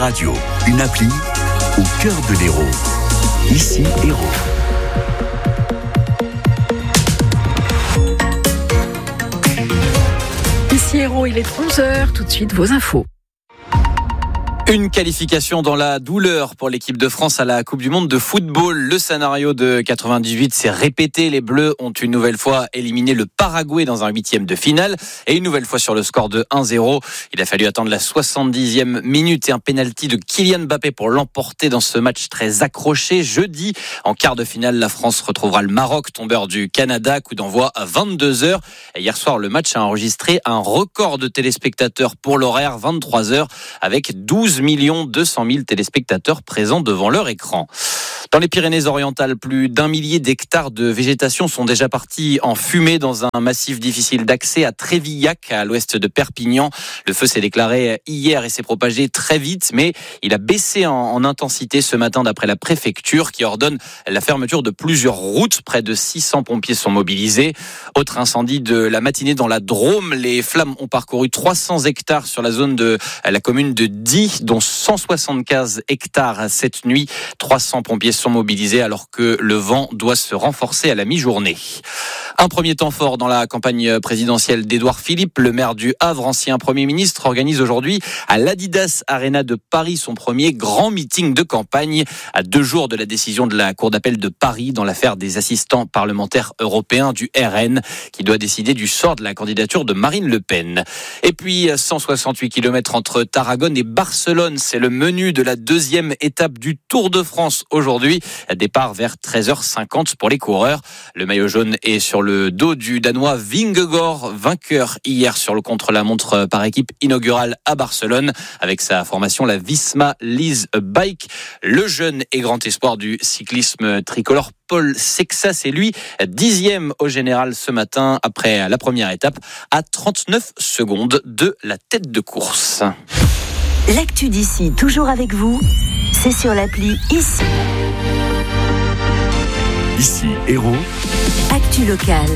radio, une appli au cœur de l'Hérault. Ici, Hérault. Ici Hérault, il est 11h, tout de suite vos infos. Une qualification dans la douleur pour l'équipe de France à la Coupe du Monde de football. Le scénario de 98 s'est répété. Les Bleus ont une nouvelle fois éliminé le Paraguay dans un 8e de finale et une nouvelle fois sur le score de 1-0. Il a fallu attendre la 70e minute et un pénalty de Kylian Mbappé pour l'emporter dans ce match très accroché. Jeudi, en quart de finale, la France retrouvera le Maroc, tombeur du Canada. Coup d'envoi à 22h. Et hier soir, le match a enregistré un record de téléspectateurs pour l'horaire, 23h, avec 12 200 000 téléspectateurs présents devant leur écran. Dans les Pyrénées-Orientales, plus d'1 millier d'hectares de végétation sont déjà partis en fumée dans un massif difficile d'accès à Trévillac, à l'ouest de Perpignan. Le feu s'est déclaré hier et s'est propagé très vite, mais il a baissé en intensité ce matin d'après la préfecture qui ordonne la fermeture de plusieurs routes. Près de 600 pompiers sont mobilisés. Autre incendie de la matinée dans la Drôme. Les flammes ont parcouru 300 hectares sur la zone de la commune de Die, dont 175 hectares cette nuit. 300 pompiers sont mobilisés alors que le vent doit se renforcer à la mi-journée. Un premier temps fort dans la campagne présidentielle d'Édouard Philippe. Le maire du Havre, ancien Premier ministre, organise aujourd'hui à l'Adidas Arena de Paris son premier grand meeting de campagne à 2 jours de la décision de la Cour d'appel de Paris dans l'affaire des assistants parlementaires européens du RN qui doit décider du sort de la candidature de Marine Le Pen. Et puis 168 km entre Tarragone et Barcelone, c'est le menu de la 2e étape du Tour de France aujourd'hui. Départ vers 13h50 pour les coureurs. Le maillot jaune est sur le dos du Danois Vingegaard, vainqueur hier sur le contre-la-montre par équipe inaugurale à Barcelone avec sa formation la Visma Lease Bike. Le jeune et grand espoir du cyclisme tricolore Paul Sexas est lui 10e au général ce matin après la première étape à 39 secondes de la tête de course. L'actu d'ici, toujours avec vous, c'est sur l'appli Ici. Ici, Hérault. Actu locale.